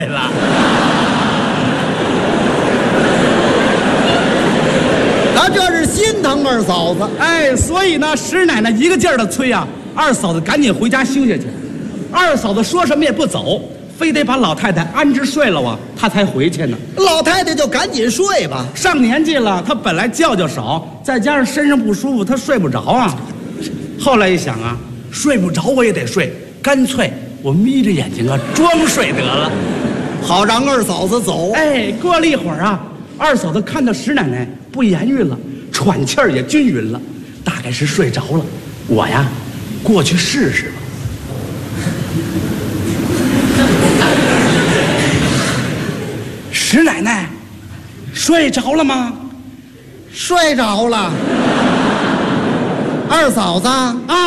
了。 他这是心疼二嫂子。 哎，所以呢，石奶奶一个劲儿的催啊，二嫂子赶紧回家休息去。二嫂子说什么也不走，非得把老太太安置睡了啊，她才回去呢。 老太太就赶紧睡吧。 上年纪了，她本来觉就少，再加上身上不舒服，她睡不着啊。后来一想啊，睡不着我也得睡，干脆我眯着眼睛啊装睡得了， 好让二嫂子走。 哎，过了一会儿啊，二嫂子看到石奶奶不言语了，喘气儿也均匀了，大概是睡着了。我呀，过去试试吧。石奶奶，睡着了吗？ 睡着了。二嫂子啊。